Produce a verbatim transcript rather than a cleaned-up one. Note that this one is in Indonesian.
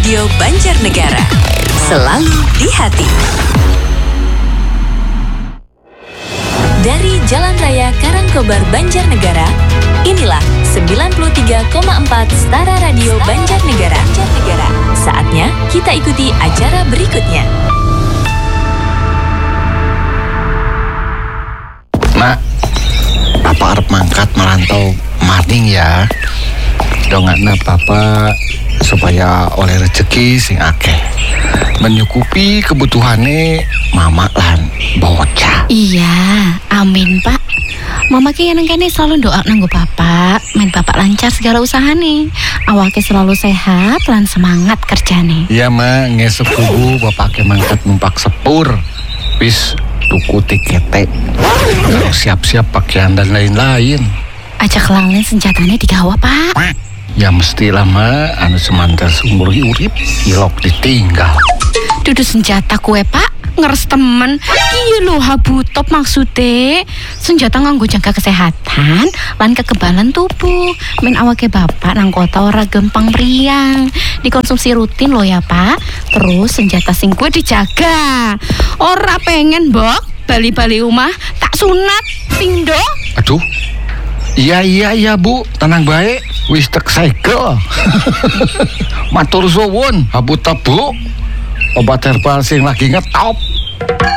Radio Banjarnegara. Selalu di hati. Dari Jalan Raya Karangkobar Banjarnegara, inilah sembilan puluh tiga koma empat Setara Radio Banjarnegara. Saatnya kita ikuti acara berikutnya. Mak, Papa arep mangkat merantau maning ya. Dongakna Papa supaya oleh rezeki sing akeh, menyukupi kebutuhane mama lan bocah. Iya, amin Pak. Mama ki yang kene selalu doa nanggo Bapak, men Bapak lancar segala usahane, awake selalu sehat lan semangat kerjane. Iya mak, ngesuk kubu Bapak ke mangkat numpak sepur, wis tuku tikete, terus siap-siap pakaian dan lain-lain. Ajak lalen senjatanya digawa Pak. Ya mestilah mak, anu semantar seumur urip ilok ditinggal. Dudu senjata kue Pak, ngeres temen. Iya loh habutop maksudnya. Senjata nganggo jaga kesehatan lan kekebalan tubuh. Men awake Bapak nang kota ora gempang meriang. Dikonsumsi rutin loh ya Pak. Terus senjata sing kue dijaga. Ora pengen Mbok bali-bali omah tak sunat pindo. Aduh. Iya iya iya Bu, tenang baik. Wis tek cycle. Matur suwun, habutop Bu. Obat herbal sing lagi ngetop.